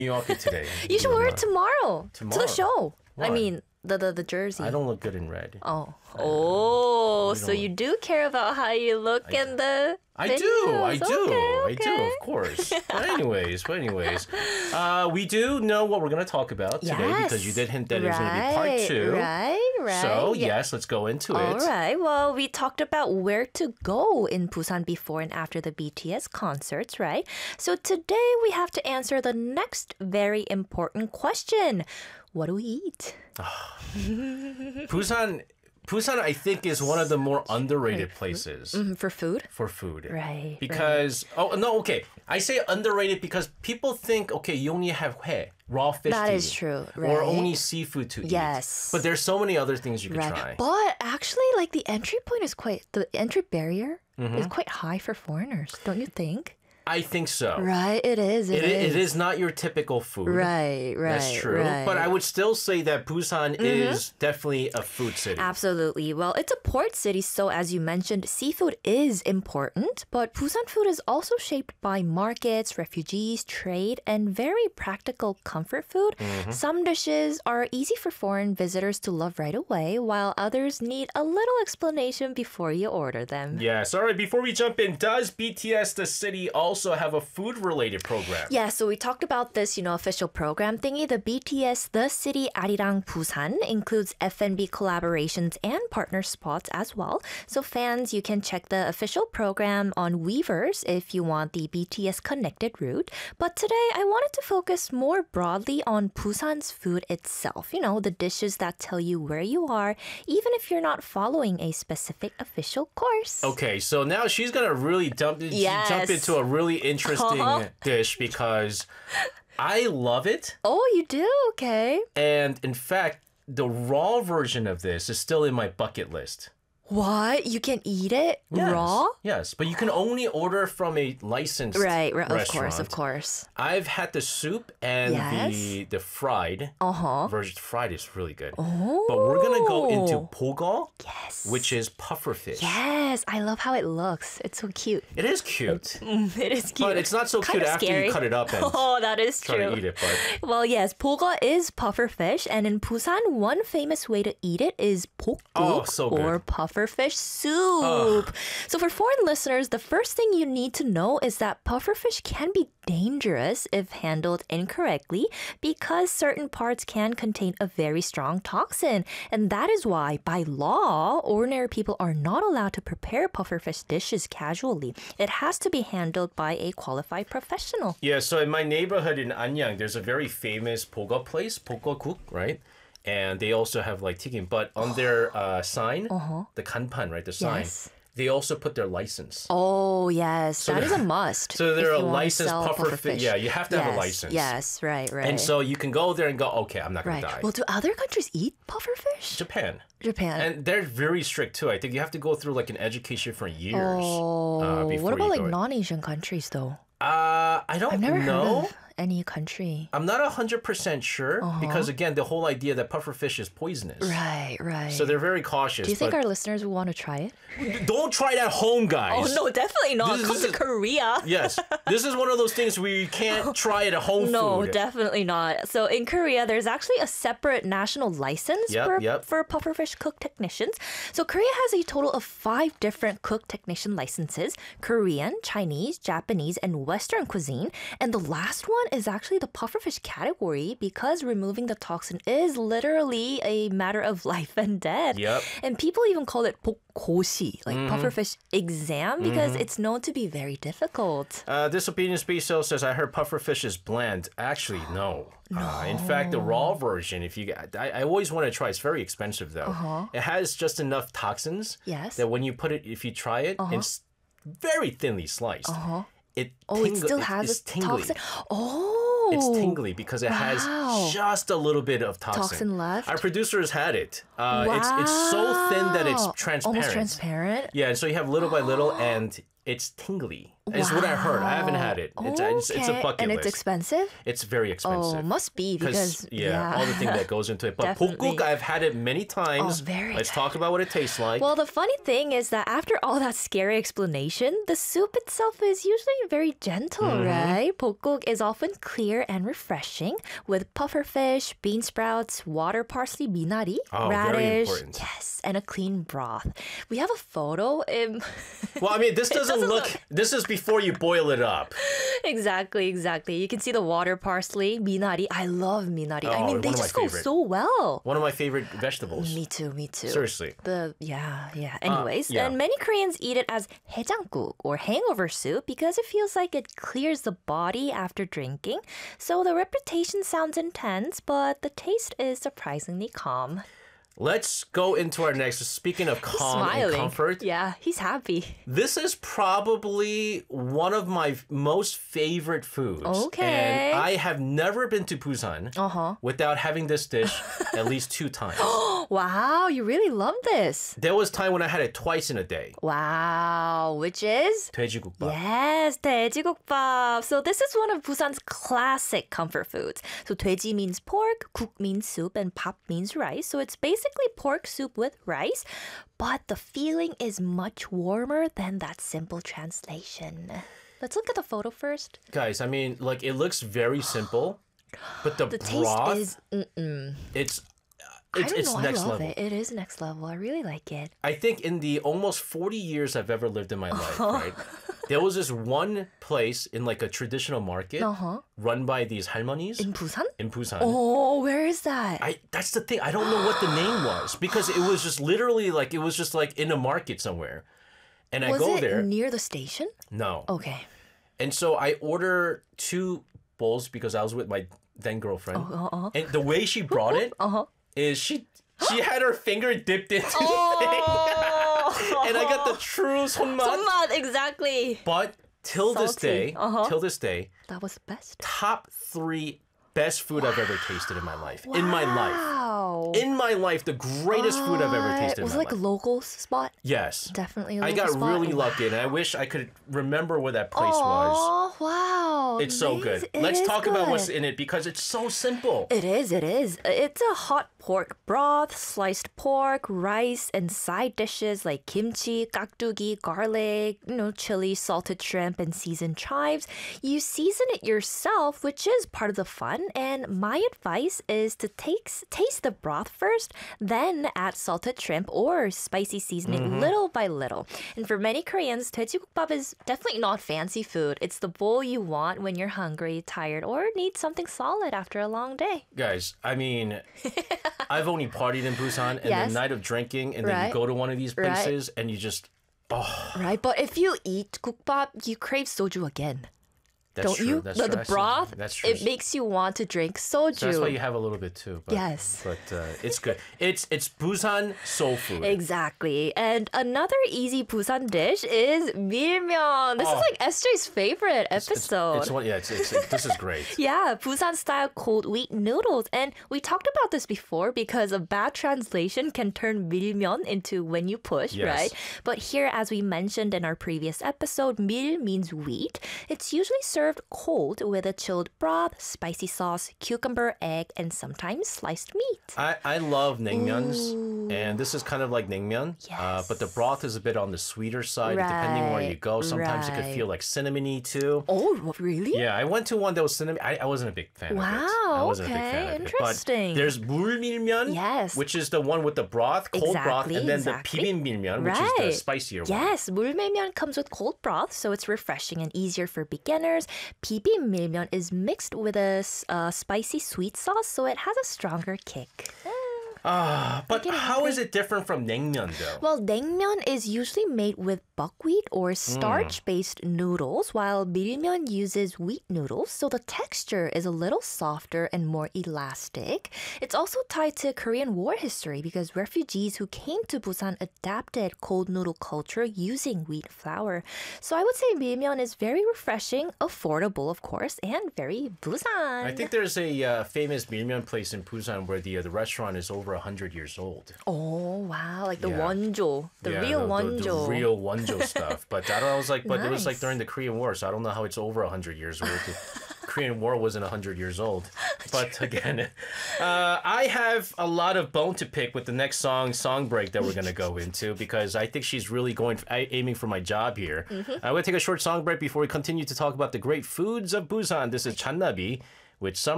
New Yorker today. You should wear it tomorrow. To Tomorrow? the show. Why? I mean, the jersey. I don't look good in red. Oh, so you do care about how you look in the I videos. do, Okay, I do, of course. But anyways, we do know what we're going to talk about today because you did hint that it was going to be part 2. Right. So, Yeah. yes, let's go into All it. right. Well, we talked about where to go in Busan before and after the BTS concerts, right? So today we have to answer the next very important question. What do we eat? Busan, I think, is one of the more underrated places For food? for food. Right. Because, okay. I say underrated because people think, okay, you only have hue, raw fish That to is eat, true, or right. only seafood to eat. Yes. But there's so many other things you could Right. try. But actually, like the entry point is the entry barrier Mm-hmm. is quite high for foreigners, don't you think? I think so. Right, it is. It is not your typical food. Right. That's true. Right. But I would still say that Busan is definitely a food city. Absolutely. Well, it's a port city, so as you mentioned, seafood is important, but Busan food is also shaped by markets, refugees, trade, and very practical comfort food. Some dishes are easy for foreign visitors to love right away, while others need a little explanation before you order them. Yes. All right. Before we jump in, does BTS The City also have a food-related program? Yeah, so we talked about this, official program thingy. The BTS The City Arirang Busan includes F&B collaborations and partner spots as well. So fans, you can check the official program on Weverse if you want the BTS connected route. But today, I wanted to focus more broadly on Busan's food itself. The dishes that tell you where you are, even if you're not following a specific official course. Okay, so now she's gonna really jump into a really interesting dish because I love it. Oh, you do? Okay. And in fact, the raw version of this is still in my bucket list. What? You can eat it Yes. raw? Yes, but you can only order from a licensed Right, restaurant. of course. I've had the soup and Yes. the fried version. Fried is really good. Oh. But we're gonna go into pogo, Yes. which is puffer fish. Yes, I love how it looks. It's so cute. It is cute, It is cute. but it's not so Kind cute of after scary. you cut it up and Oh, that is try true. to eat it. But Well, yes, poga is puffer fish, and in Busan, one famous way to eat it is pokguk, Oh, so good. or puffer fish soup. So for foreign listeners, the first thing you need to know is that puffer fish can be dangerous if handled incorrectly because certain parts can contain a very strong toxin. And that is why, by law, ordinary people are not allowed to prepare pufferfish dishes casually. It has to be handled by a qualified professional. yeah, so in my neighborhood in Anyang, there's a very famous pogo place, pokoguk, right? And they also have like 튀김, but on their sign, the 간판, right, the sign, Yes. they also put their license. Oh, yes. That is a must. So they're if a you wanna licensed sell puffer fish. fish. Yeah, you have to have a Yes, license. Yes, right. And so you can go there and go, okay, I'm not going Right. to die. Well, do other countries eat pufferfish? Japan. Japan. And they're very strict too. I think you have to go through like an education for years. Oh, before what about you like go in. non-Asian countries though? I don't I've never know. heard of any country. I'm not 100% sure because again, the whole idea that pufferfish is poisonous. Right, right. So they're very cautious. Do you think but our listeners will want to try it? don't try it at home, guys. Oh no, definitely not. This- Come this to is- Korea. Yes, this is one of those things where you can't try it at home No, food. definitely not. So in Korea, there's actually a separate national license for pufferfish cook technicians. So Korea has a total of 5 different cook technician licenses: Korean, Chinese, Japanese, and Western cuisine. And the last one is actually the pufferfish category because removing the toxin is literally a matter of life and death. Yep. And people even call it 고시, like pufferfish exam, because it's known to be very difficult. Disobedience Beso says, I heard pufferfish is bland. Actually, no. In fact, the raw version, if you, I always want to try. It's very expensive though. It has just enough toxins Yes. that when you put it, if you try it, it's very thinly sliced. It It still has it's a tingly. toxin. Oh, It's tingly because it has just a little bit of toxin. Toxin left? Our producers had it. It's so thin that it's transparent. Almost transparent. Yeah, and so you have little by little, and it's tingly. Is what I heard. I haven't had it. It's a Okay. bucket And list. it's expensive? It's very expensive. Oh, must be because all the thing that goes into it. But Definitely. pokguk, I've had it many times. very Let's talk about what it tastes like. Well, the funny thing is that after all that scary explanation, the soup itself is usually very gentle, Mm-hmm. right? Pokguk is often clear and refreshing with puffer fish, bean sprouts, water parsley, minari, Oh, very radish, important. yes, and a clean broth. We have a photo. Well, I mean, this doesn't doesn't look. This is before you boil it up. Exactly. You can see the water parsley, minari. I love minari. I Oh, mean, they one of my just go favorite. so well. One of my favorite vegetables. Me too. Seriously. Anyways, yeah. and many Koreans eat it as haejangguk or hangover soup because it feels like it clears the body after drinking. So the reputation sounds intense, but the taste is surprisingly calm. Let's go into our next. Speaking of calm and comfort, Yeah, he's happy. this is probably one of my most favorite foods. Okay. And I have never been to Busan without having this dish at least 2 times. Wow, you really love this. There was time when I had it twice in a day. Wow, which is? 돼지국밥. Yes, 돼지국밥. So this is one of Busan's classic comfort foods. So 돼지 means pork, 국 means soup, and 밥 means rice. So it's basically pork soup with rice, but the feeling is much warmer than that simple translation. Let's look at the photo first. Guys, I mean, like, it looks very simple, but the Taste broth, is, it's I don't it's know, next I love level. it. It is next level. I really like it. I think in the almost 40 years I've ever lived in my life, right? There was this one place in like a traditional market run by these halmonis In Busan? in Busan. Oh, where is that? That's the thing. I don't know what the name was because it was just literally like, it was just like in a market somewhere. And I Was go it there. near the station? No. Okay. And so I order 2 bowls because I was with my then girlfriend. And the way she brought it is she had her finger dipped into the thing. And I got the true 손맛. 손맛, exactly. But till this Salty. day, That was the best. top 3 best food I've ever tasted in my life. In my life. Wow. In my life, the greatest food I've ever tasted in Was my it like life. a local spot? Yes. Definitely a I local got spot. really lucky and I wish I could remember where that place was. Oh, wow. It's so good. It Let's is talk about what's good. in it because it's so simple. It is. It's a hot pork broth, sliced pork, rice, and side dishes like kimchi, kakdugi, garlic, chili, salted shrimp, and seasoned chives. You season it yourself, which is part of the fun. And my advice is to taste the broth first, then add salted shrimp or spicy seasoning little by little. And for many Koreans, 돼지국밥 is definitely not fancy food. It's the bowl you want when you're hungry, tired, or need something solid after a long day. Guys, I mean, I've only partied in Busan and Yes. the night of drinking and then Right. you go to one of these Right. places and you just, Right, but if you eat 국밥, you crave soju again. that's Don't true. you? That's the true. I see. broth, That's true. it makes you want to drink soju. So that's why you have a little bit too. But, Yes. But it's good. It's Busan soul food. Exactly. And another easy Busan dish is 밀면. This is like SJ's favorite episode. It's one. Yeah. This is great. Yeah, Busan style cold wheat noodles. And we talked about this before because a bad translation can turn 밀면 into when you push, Yes. right? But here, as we mentioned in our previous episode, 밀 means wheat. It's usually served cold with a chilled broth, spicy sauce, cucumber, egg, and sometimes sliced meat. I love naengmyeons, and this is kind of like naengmyeon, Yes. but the broth is a bit on the sweeter side depending where you go. Sometimes it could feel like cinnamony too. Oh, really? Yeah, I went to one that was cinnamon. I wasn't a big fan of it. I Wow, wasn't a big okay, fan of it. interesting. But there's 물밀면, Yes. which is the one with the broth, cold broth, Exactly, and then exactly. the 비빔밀면, which is the spicier one. Yes, 물밀면 comes with cold broth, so it's refreshing and easier for beginners. 비빔밀면 is mixed with a spicy sweet sauce, so it has a stronger kick. But how is it different from naengmyeon though? Well, naengmyeon is usually made with buckwheat or starch-based noodles, while 밀면 uses wheat noodles, so the texture is a little softer and more elastic. It's also tied to Korean War history because refugees who came to Busan adapted cold noodle culture using wheat flour. So I would say 밀면 is very refreshing, affordable, of course, and very Busan. I think there's a famous 밀면 place in Busan where the restaurant is over 100 years old. Oh, wow, like the Yeah. wonjo, the Yeah, real the wonjo. real wonjo. Daejeon stuff. But I don't know, I was like, but it was like Nice. during the Korean War, so I don't know how it's over 100 years old. The Korean War wasn't 100 years old. But again, I have a lot of bone to pick with the next song break that we're going to go into because I think she's really aiming for my job here. I'm going to take a short song break before we continue to talk about the great foods of Busan. This is Channabi with Summer